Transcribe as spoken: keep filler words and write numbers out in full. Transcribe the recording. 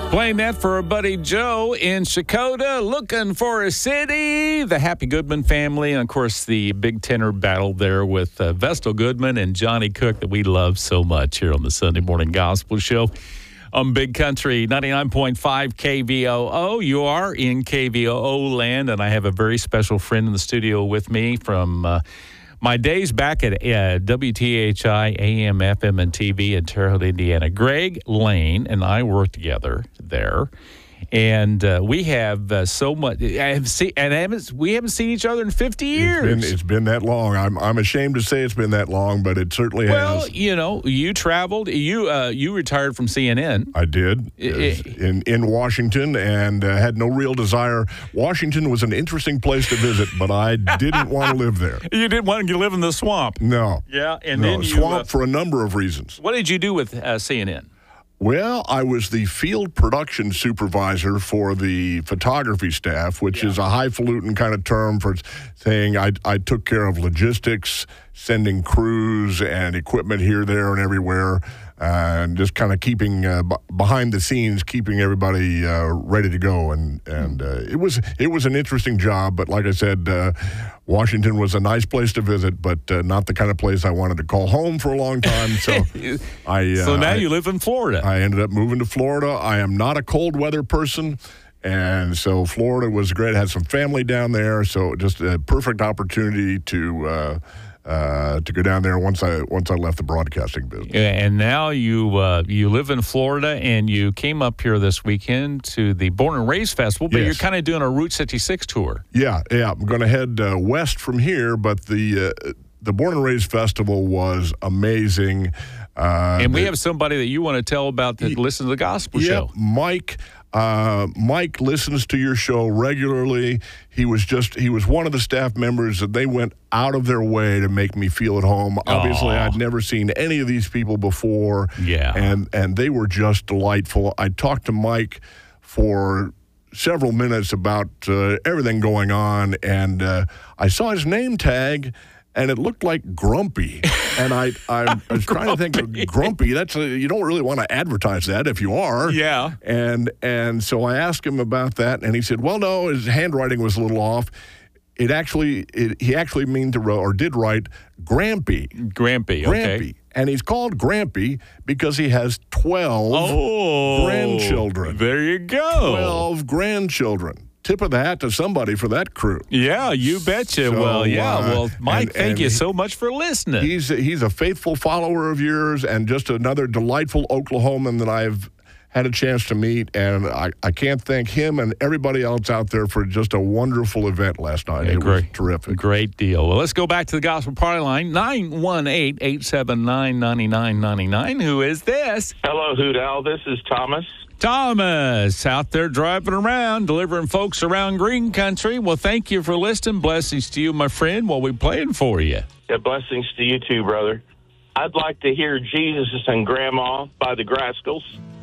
Playing that for our buddy Joe in Shakota, looking for a city. The Happy Goodman family, and of course the big tenor battle there with uh, Vestal Goodman and Johnny Cook that we love so much here on the Sunday Morning Gospel Show on Big Country ninety-nine point five K V O O. You are in K V O O land, and I have a very special friend in the studio with me from uh, my days back at uh, W T H I, A M, F M, and T V in Terre Haute, Indiana. Greg Lane and I work together there, and uh, we have uh, so much. I have seen, and I haven't, we haven't seen each other in fifty years. It's been, it's been that long. I'm I'm ashamed to say it's been that long, but it certainly well, has. Well, you know, you traveled. You uh, you retired from C N N. I did It, in in Washington, and uh, had no real desire. Washington was an interesting place to visit, but I didn't want to live there. You didn't want to live in the swamp. No. Yeah, and no, then you, swamp uh, for a number of reasons. What did you do with uh, C N N? Well, I was the field production supervisor for the photography staff, which Yeah. is a highfalutin kind of term for saying I, I took care of logistics, sending crews and equipment here, there, and everywhere, uh, and just kind of keeping uh, b- behind the scenes, keeping everybody uh, ready to go. And and uh, it was it was an interesting job, but like I said, uh, Washington was a nice place to visit, but uh, not the kind of place I wanted to call home for a long time. So I uh, So now I, you live in Florida. I ended up moving to Florida. I am not a cold weather person, and so Florida was great. I had some family down there, so just a perfect opportunity to uh, uh, to go down there once I once I left the broadcasting business. Yeah, and now you uh, you live in Florida, and you came up here this weekend to the Born and Raised Festival, but Yes. you're kind of doing a Route sixty-six tour. Yeah, yeah. I'm going to head uh, west from here, but the uh, the Born and Raised Festival was amazing. Uh, And we the- have somebody that you want to tell about that listens to the gospel Yeah, show. Mike. Uh, Mike listens to your show regularly. He was just, he was one of the staff members that they went out of their way to make me feel at home. Obviously, Aw. I'd never seen any of these people before. Yeah. And, and they were just delightful. I talked to Mike for several minutes about uh, everything going on, and uh, I saw his name tag, and it looked like Grumpy. And I, I, I was trying to think of Grumpy. That's a, you don't really want to advertise that if you are. Yeah. And and so I asked him about that, and he said, "Well, no, his handwriting was a little off. It actually, it, he actually mean to wrote, or did write Grampy, Grampy, okay. Grampy, and he's called Grampy because he has twelve Oh, grandchildren. There you go. Twelve grandchildren. Tip of the hat to somebody for that crew. Yeah, you betcha. So, well, yeah. uh, well, Mike, and- thank and you he- so much for listening. He's he's a faithful follower of yours, and just another delightful Oklahoman that I've had a chance to meet, and I, I can't thank him and everybody else out there for just a wonderful event last night. Yeah, it great. was terrific. Great deal. Well, let's go back to the Gospel Party Line, nine one eight, eight seven nine, nine nine nine nine. Who is this? Hello, Hoot Owl. This is Thomas. Thomas, out there driving around, delivering folks around Green Country. Well, thank you for listening. Blessings to you, my friend. What we playing for you? Yeah, blessings to you too, brother. I'd like to hear Jesus and Grandma by the Graskels.